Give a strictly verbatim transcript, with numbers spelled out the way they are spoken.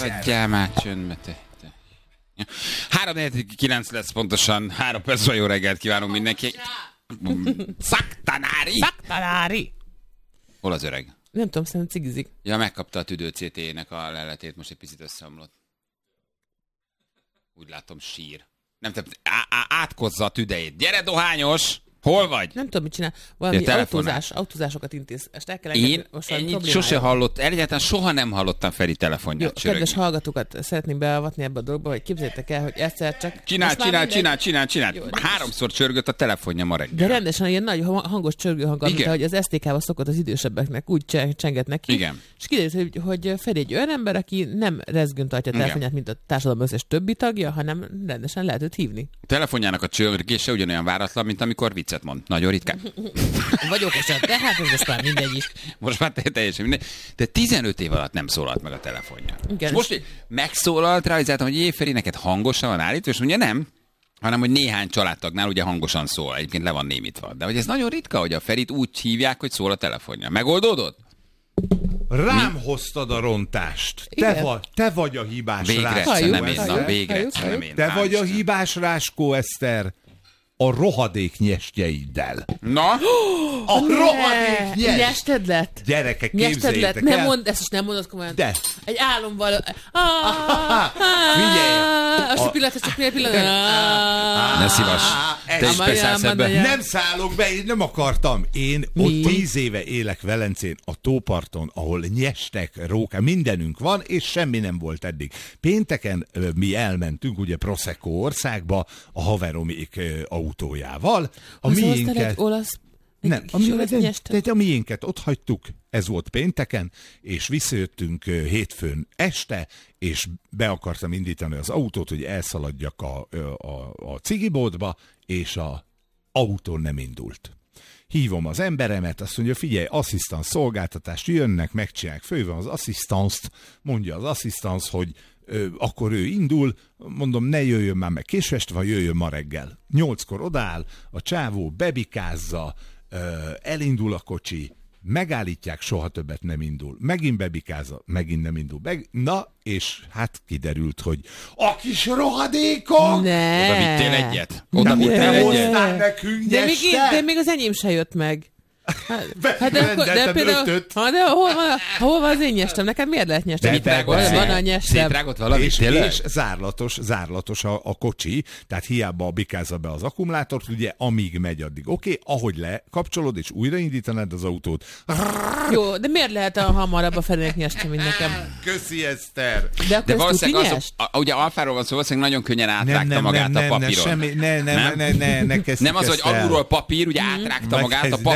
Hagyjál már csöndbe, te. három negyvenkilenc lesz pontosan. Három percben jó reggelt kívánunk mindenki. Szaktanári! Szaktanári! Hol az öreg? Nem tudom, szerintem cigizik. Ja, megkapta a tüdő cé té-nek a leletét, most egy picit összeomlott. Úgy látom, sír. Nem, te á- á- átkozza a tüdejét. Gyere, dohányos! Hol vagy? Nem tudom, mit csinál. Valami autózás, autózásokat intéz. Ezt el kell Én ennyit sose hallott, egyáltalán soha nem hallottam Feri telefonját csörögni. Kedves hallgatókat szeretném beavatni ebbe a dologba, hogy képzeljétek el, hogy egyszer csak... Csinál, csinál, csinál, csinál, csinál. Jó, háromszor csörgött a telefonja ma reggel. De rendesen ilyen nagy hangos csörgő hang, mint ahogy az es té ká-val szokott az idősebbeknek, úgy csenget neki. Igen. És kiderült, hogy, hogy Feri egy olyan ember, aki nem rezgőn tartja a telefonját, mint a társadalom összes többi tagja, hanem rendesen lehet őt hívni. A telefonjának a csörgése ugyanolyan váratlan, mint amikor viccet mond. Nagyon ritkán. Vagy okosan, de hát ez most már mindegy is. Most már teljesen mindegy. De tizenöt év alatt nem szólalt meg a telefonja. Igen. És most megszólalt, realizáltam, hogy Feri, neked hangosan van állítva, és mondja nem, hanem hogy néhány családtagnál ugye hangosan szól. Egyébként le van némítva. De hogy ez nagyon ritka, hogy a Ferit úgy hívják, hogy szól a telefonja. Megoldódott? Rám Mi? hoztad a rontást. Te, va, te vagy a hibás végre Ráskó, nem én, Eszter. na, végre nem én. Te vagy a hibás Ráskó, Eszter. A rohadék nyestjeiddel. Na? A rohadék nyest! Nyested lett? Gyerekek, Nyested képzeljétek lett? el. Nem mond, ezt is nem mondod komolyan. De. Egy álomval... Figyelj! Azt a pillanat, azt a pillanat. Ne szívas. Te is beszállsz ebbe. Nem szállok be, én nem akartam. Én Mi? ott tíz éve élek Velencén, a tóparton, ahol nyestek, rókák, mindenünk van, és semmi nem volt eddig. Pénteken ö, mi elmentünk ugye Prosecco országba a haveromék ö, autójával. A Az miénket... egy olasz... Nem, a, mi, de, de, de a miénket ott hagytuk, ez volt pénteken, és visszajöttünk ö, hétfőn este, és be akartam indítani az autót, hogy elszaladjak a, a, a cigiboltba, és a autó nem indult. Hívom az emberemet, azt mondja, figyelj, asszisztans szolgáltatást jönnek, megcsinálják, főven az asszisztanst, mondja az asszisztans, hogy ö, akkor ő indul, mondom, ne jöjjön már meg késő este van, jöjjön ma reggel. Nyolckor odaáll, a csávó bebikázza, ö, elindul a kocsi, megállítják, soha többet nem indul. Megint bebikázza, megint nem indul. Meg... Na, és hát kiderült, hogy a kis rohadékok! Ne. Oda vittél egyet? Oda Nem, vittél te egyet? hoztál nekünk De még, én, nyestet? de még az enyém se jött meg. Hát, Be- hát de, akkor, de rendeltem például, ötöt. ha, de hol van, hol van az én nyestem? Neked miért lehet nyestem? De Itt drága, van, van a szét- nyestem. Szétrágott valamit, És, tényleg? és zárlatos, zárlatos a, a kocsi, tehát hiába bikázza be az akkumulátort, ugye amíg megy addig. Oké, okay, ahogy lekapcsolod és újraindítanád az autót. Jó, de miért lehet a hamarabb a felének nyestem, mint nekem? Köszi, Eszter! De akkor De ezt valószínűleg tuti az, nyest? a, ugye Alfáról van szó, valószínűleg nagyon könnyen átrágta magát nem, a papíron. nem, semmi, ne, ne, Nem? ne, ne, ne, ne kezdjük Nem az, hogy ezt el. alulról papír, ugye átrágta magát a Megkezd- papíron.